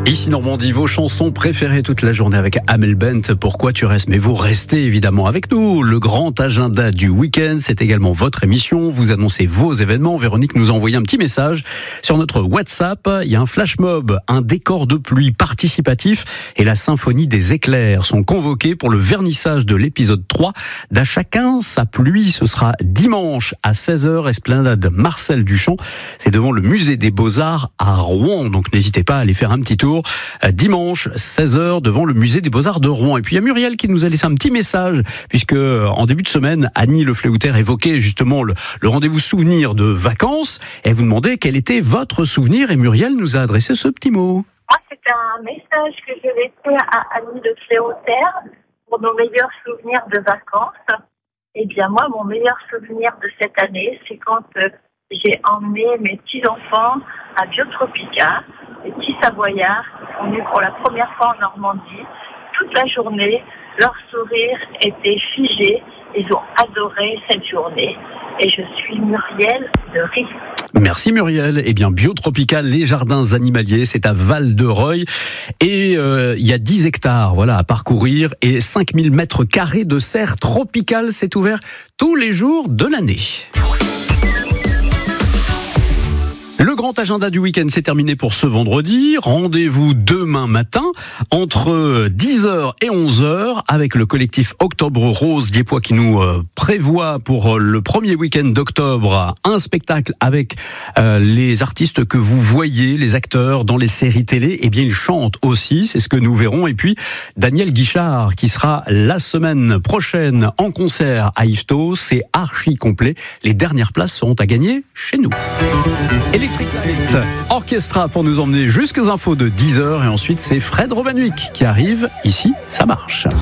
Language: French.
Ici Normandie, vos chansons préférées toute la journée avec Amel Bent. Pourquoi tu restes? Mais vous restez évidemment avec nous. Le grand agenda du week-end, c'est également votre émission. Vous annoncez vos événements. Véronique nous a envoyé un petit message sur notre WhatsApp. Il y a un flash mob, un décor de pluie participatif et la symphonie des éclairs sont convoqués pour le vernissage de l'épisode 3 d'À chacun sa pluie. Ce sera dimanche à 16h, esplanade Marcel Duchamp. C'est devant le musée des Beaux-Arts à Rouen. Donc n'hésitez pas à aller faire un petit tour. Dimanche, 16h, devant le musée des Beaux-Arts de Rouen. Et puis il y a Muriel qui nous a laissé un petit message, puisque en début de semaine, Annie Le Fléauter évoquait justement le rendez-vous souvenir de vacances. Et elle vous demandait quel était votre souvenir. Et Muriel nous a adressé ce petit mot. Moi, c'était un message que je laissais à Annie Le Fléauter pour nos meilleurs souvenirs de vacances. Eh bien, moi, mon meilleur souvenir de cette année, c'est quand j'ai emmené mes petits-enfants à Biotropica, les petits Savoyards qui sont venus pour la première fois en Normandie. Toute la journée, leur sourire était figé. Ils ont adoré cette journée. Et je suis Muriel de Rie. Merci Muriel. Eh bien, Biotropica, les jardins animaliers, c'est à Val-de-Reuil. Et il y a 10 hectares à parcourir et 5000 mètres carrés de serre tropicale. C'est ouvert tous les jours de l'année. Le grand agenda du week-end, c'est terminé pour ce vendredi. Rendez-vous demain matin entre 10h et 11h avec le collectif Octobre Rose Diepois qui nous prévoit pour le premier week-end d'octobre un spectacle avec les artistes que vous voyez, les acteurs dans les séries télé. Eh bien, ils chantent aussi, c'est ce que nous verrons. Et puis, Daniel Guichard qui sera la semaine prochaine en concert à Yvetot. C'est archi complet. Les dernières places seront à gagner chez nous. Electric Light Orchestra pour nous emmener jusqu'aux infos de 10h et ensuite c'est Fred Robanwick qui arrive. Ici, ça marche.